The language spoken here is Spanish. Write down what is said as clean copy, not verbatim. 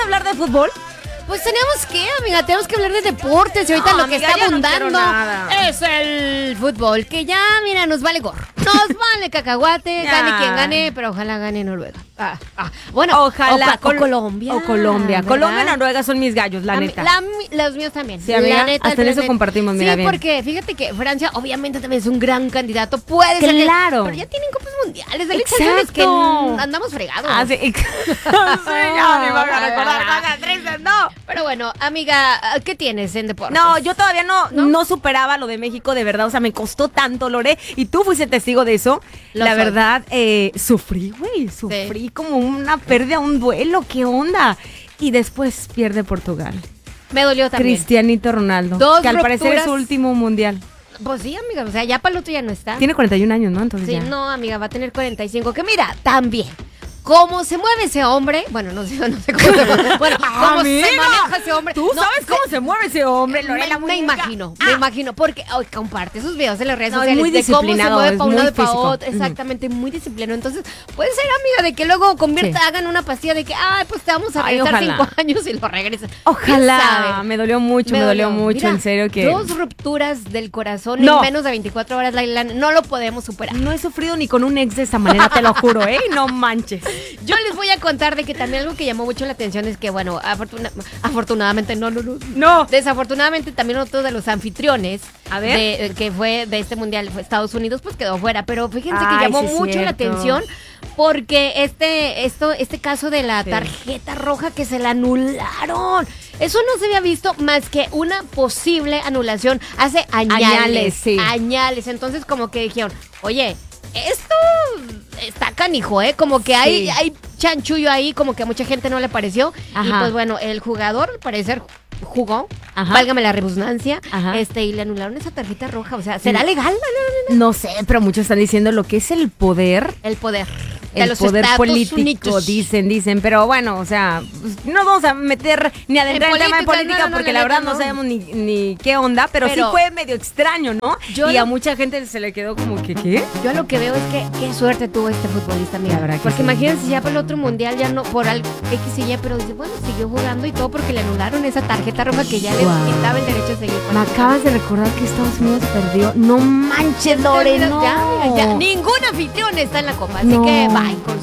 hablar de fútbol? Pues tenemos que hablar de deportes y ahorita lo que amiga, está ya no abundando quiero nada. es el fútbol, que ya, mira, nos vale gorro. Nos vale cacahuate, Ya. gane quien gane, pero ojalá gane Noruega. Bueno, Ojalá. o Colombia. O Colombia. ¿verdad? Colombia y Noruega son mis gallos, la neta. Los míos también. Sí, amiga, la neta, hasta en eso compartimos, mira, sí, bien. porque fíjate que Francia obviamente también es un gran candidato. Puede ser Claro. pero ya tienen copas mundiales. Dale Exacto. chances que andamos fregados. Ah, sí. Sí, ya me iban a recordar cosas tristes, no. Pero bueno, amiga, ¿qué tienes en deportes? No, yo todavía no superaba lo de México, de verdad. O sea, me costó tanto, Lore. Y tú fuiste testigo de eso. Lo la soy. verdad, sufrí, güey. Sufrí como una pérdida, un duelo. ¿Qué onda? Y después pierde Portugal. Me dolió también. Cristianito Ronaldo. Dos que al parecer es su rupturas. último mundial. Pues sí, amiga, o sea, ya para el otro ya no está. Tiene 41 años, ¿no? Entonces Sí, ya. no, amiga, va a tener 45. Que mira, también. ¿Cómo se mueve ese hombre? Bueno, no sé cómo se mueve. Bueno, ¿cómo Amiga, se maneja ese hombre? ¿Tú No, sabes cómo se mueve ese hombre, Me, Lore, la me muñeca? imagino, porque comparte sus videos en las redes No, es sociales muy de cómo se disciplinado, mueve es para un muy lado y para físico. otro. Exactamente, muy disciplinado. Entonces, puede ser, amiga, de que luego hagan una pastilla de que, pues te vamos a Ay, regresar ojalá. 5 años y lo regresan. ¿Quién Ojalá. sabe? Me dolió mucho, Mira, en serio que... 2 rupturas del corazón No. en menos de 24 horas, Laila, no lo podemos superar. No he sufrido ni con un ex de esa manera, te lo juro, ¿eh? No manches. Yo les voy a contar de que también algo que llamó mucho la atención es que, bueno, afortunadamente, no. Desafortunadamente también otro de los anfitriones A ver. que fue de este mundial, fue Estados Unidos, pues quedó fuera. Pero fíjense que Ay, llamó sí es mucho la cierto. atención porque este caso de la Sí. tarjeta roja que se la anularon. Eso no se había visto más que una posible anulación hace añales. Sí. Añales. Entonces como que dijeron, oye, esto está canijo, ¿eh? Como que hay chanchullo ahí, como que a mucha gente no le pareció. Y Ajá. pues bueno, el jugador al parecer jugó, Ajá. válgame la redundancia, Ajá. y le anularon esa tarjeta roja. O sea, ¿será legal? No sé, pero muchos están diciendo lo que es el poder. El poder. De El los poder Estados político, Unidos. dicen, pero bueno, o sea, pues, no vamos a meter ni adentrar el tema de política no, porque la la verdad neta, no no. sabemos ni qué onda, pero sí Pero- fue medio extraño, ¿no? Yo Y lo- a mucha gente se le quedó como que, ¿qué? Yo lo que veo es que qué suerte tuvo este futbolista, amiga. La verdad que Porque sí. imagínense ya para el otro mundial ya no, por X y Y, pero dice, bueno, siguió jugando y todo porque le anularon esa tarjeta roja que ya le Guau. quitaba el derecho a seguir. Me acabas de recordar que Estados Unidos perdió. No manches, Lore, no. Ya, ningún anfitrión está en la copa, así No. que bye.